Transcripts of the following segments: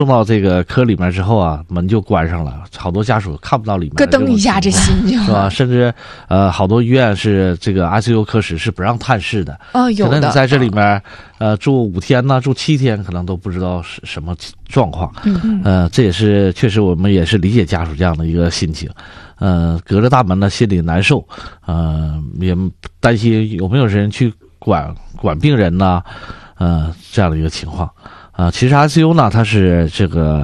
送到这个科里面之后啊，门就关上了，好多家属看不到里面， 咯噔一下，这心就是吧？甚至好多医院是这个 ICU 科室是不让探视的。 有的。 可能你在这里面住5天呢，住7天，可能都不知道是什么状况。这也是确实我们也是理解家属这样的一个心情。隔着大门呢，心里难受，也担心有没有人去管病人呢，这样的一个情况。其实 ICU 呢，它是这个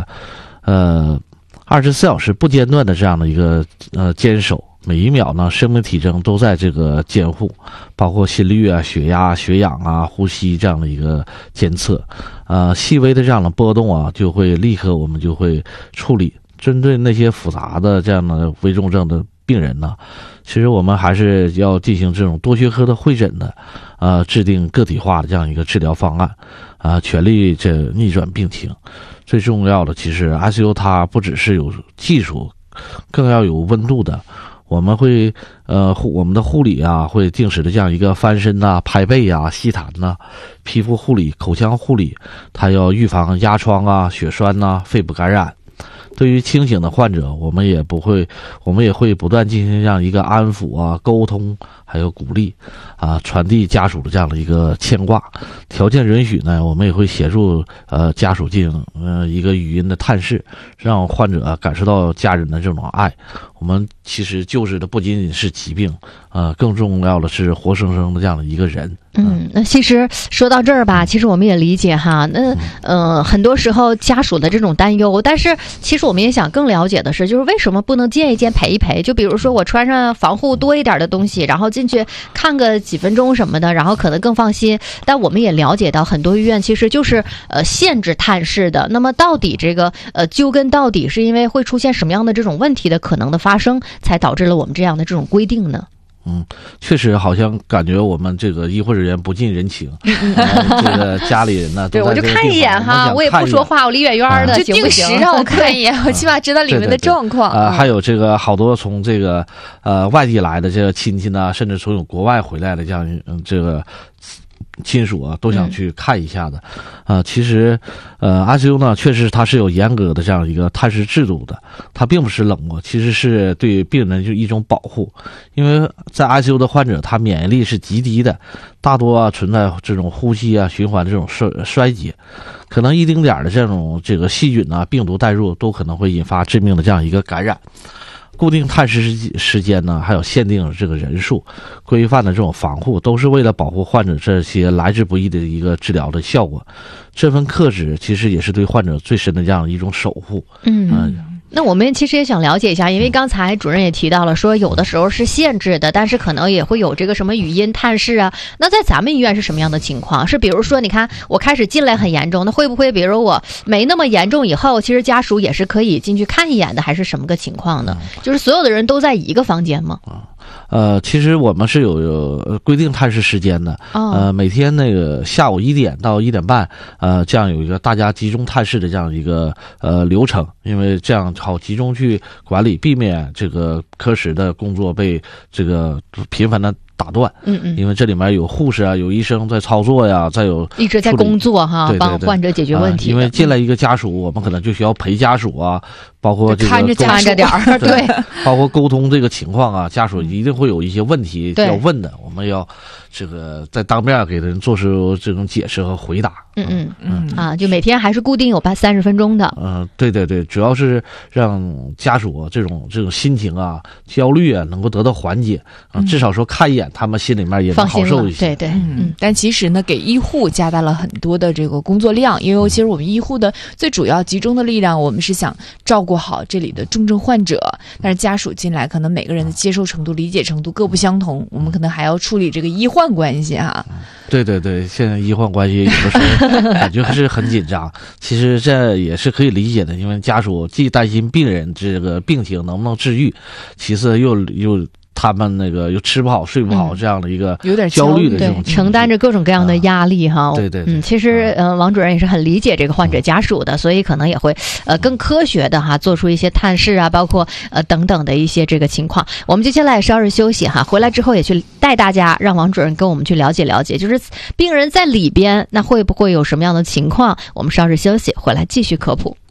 24小时不间断的这样的一个坚守，每一秒呢，生命体征都在这个监护，包括心率啊、血压、血氧啊、呼吸这样的一个监测，细微的这样的波动啊，就会立刻我们就会处理。针对那些复杂的这样的危重症的病人呢，其实我们还是要进行这种多学科的会诊的，制定个体化的这样一个治疗方案，全力这逆转病情。最重要的，其实 ICU 它不只是有技术，更要有温度的。我们会我们的护理啊，会定时的这样一个翻身呐、拍背啊、吸痰呐、皮肤护理、口腔护理，它要预防压疮啊、血栓呐、肺部感染。对于清醒的患者，我们也会不断进行这样一个安抚啊、沟通，还有鼓励传递家属的这样的一个牵挂。条件允许呢，我们也会协助家属进行一个语音的探视，让患者感受到家人的这种爱。我们其实救治的不仅仅是疾病，更重要的是活生生的这样的一个人。 那其实说到这儿吧，其实我们也理解哈，那很多时候家属的这种担忧，但是其实我们也想更了解的是，就是为什么不能见一见陪一陪？就比如说我穿上防护多一点的东西，然后进去看个几分钟什么的，然后可能更放心。但我们也了解到很多医院其实就是限制探视的。那么到底这个究根到底是因为会出现什么样的这种问题的可能的发生，才导致了我们这样的这种规定呢？ 确实好像感觉我们这个医护人员不近人情，这个家里人呢， 对，我就看一眼哈，我也不说话，我离远远的， 就定时让我看一眼，我起码知道里面的状况。 还有这个好多从这个外地来的这个亲戚呢，甚至从国外回来的这样这个亲属啊，都想去看一下的。其实ICU 呢，确实它是有严格的这样一个探视制度的，它并不是冷漠，其实是对病人就一种保护。因为在 ICU 的患者，他免疫力是极低的，大多存在这种呼吸啊、循环的这种衰竭，可能一丁点的这个细菌啊、病毒带入，都可能会引发致命的这样一个感染。固定探视时间呢，还有限定这个人数，规范的这种防护，都是为了保护患者这些来之不易的一个治疗的效果。这份克制其实也是对患者最深的这样一种守护。 那我们其实也想了解一下，因为刚才主任也提到了，说有的时候是限制的，但是可能也会有这个什么语音探视啊。那在咱们医院是什么样的情况？是比如说，你看我开始进来很严重，那会不会比如我没那么严重以后，其实家属也是可以进去看一眼的，还是什么个情况呢？就是所有的人都在一个房间吗？ 其实我们是有规定探视时间的，每天那个下午1点到1点半，这样有一个大家集中探视的这样一个流程，因为这样好集中去管理，避免这个科室的工作被这个频繁的打断。因为这里面有护士啊，有医生在操作呀，再有一直在工作哈，帮患者解决问题。 因为进来一个家属，我们可能就需要陪家属啊，包括这个看着家属点儿，对， 包括沟通这个情况啊，家属一定会有一些问题要问的，我们要这个在当面给人做出这种解释和回答。 就每天还是固定有30分钟的。 对，主要是让家属这种心情啊、焦虑啊能够得到缓解至少说看一眼，他们心里面也能好受一些。 对， 但其实呢，给医护加大了很多的这个工作量，因为其实我们医护的最主要集中的力量，我们是想照顾好这里的重症患者，但是家属进来，可能每个人的接受程度、理解程度各不相同，我们可能还要处理这个医患关系哈。 对，现在医患关系有的时候感觉还是很紧张，其实这也是可以理解的，因为家属既担心病人这个病情能不能治愈，其次又他们那个又吃不好睡不好这样的一个有点焦虑的这种承担着各种各样的压力哈。 对， 其实王主任也是很理解这个患者家属的，所以可能也会更科学的哈做出一些探视啊，包括等等的一些这个情况。我们接下来也稍事休息哈，回来之后也去带大家让王主任跟我们去了解了解，就是病人在里边那会不会有什么样的情况？我们稍事休息，回来继续科普。